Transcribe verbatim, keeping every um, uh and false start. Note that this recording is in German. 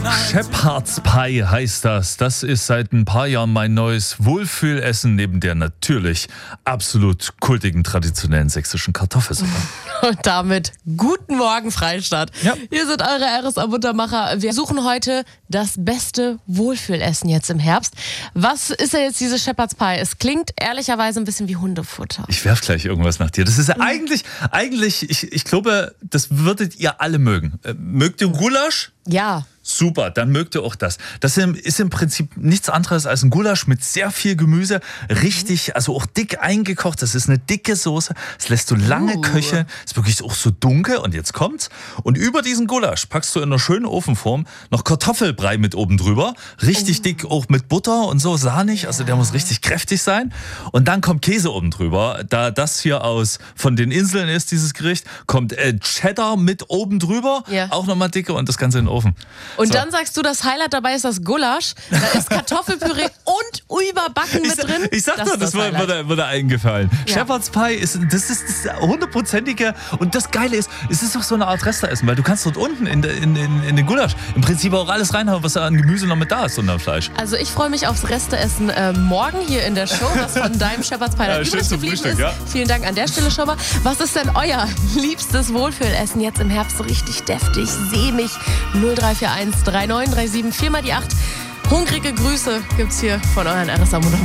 Shepherd's Pie heißt das. Das ist seit ein paar Jahren mein neues Wohlfühlessen neben der natürlich absolut kultigen, traditionellen sächsischen Kartoffelsuppe. Und damit guten Morgen, Freistadt. Ja. Hier sind eure R S A-Buttermacher. Wir suchen heute das beste Wohlfühlessen jetzt im Herbst. Was ist ja jetzt dieses Shepherd's Pie? Es klingt ehrlicherweise ein bisschen wie Hundefutter. Ich werf gleich irgendwas nach dir. Das ist ja eigentlich, eigentlich ich, ich glaube, das würdet ihr alle mögen. Äh, mögt ihr Gulasch? Ja. Super, dann mögt ihr auch das. Das ist im Prinzip nichts anderes als ein Gulasch mit sehr viel Gemüse. Richtig, also auch dick eingekocht. Das ist eine dicke Soße. Das lässt du lange Uh. köcheln. Ist wirklich auch so dunkel. Und jetzt kommt's. Und über diesen Gulasch packst du in einer schönen Ofenform noch Kartoffelbrei mit oben drüber. Richtig Oh. dick, auch mit Butter und so, sahnig. Also der muss richtig kräftig sein. Und dann kommt Käse oben drüber. Da das hier aus von den Inseln ist, dieses Gericht, kommt äh, Cheddar mit oben drüber. Ja. Auch nochmal dicke und das Ganze in den Ofen. Und So. dann sagst du, das Highlight dabei ist das Gulasch. Da ist Kartoffelpüree und überbacken mit Ich, drin. ich sag Das doch, ist das, das wurde, Highlight. wurde, wurde eingefallen. Ja. Shepherd's Pie ist das ist das hundertprozentige und das Geile ist, es ist doch so eine Art Resteessen, weil du kannst dort unten in, de, in, in, in den Gulasch im Prinzip auch alles reinhauen, was an Gemüse noch mit da ist und am Fleisch. Also ich freue mich aufs Resteessen äh, morgen hier in der Show, was von deinem Shepherd's Pie Ja, da schön übrig zum geblieben Frühstück, ist. ja. Vielen Dank an der Stelle schon mal. Was ist denn euer liebstes Wohlfühlessen jetzt im Herbst? So richtig deftig, sämig. null drei vier eins drei neun drei sieben vier mal die acht. Hungrige Grüße gibt's hier von euren R S A-Mutter.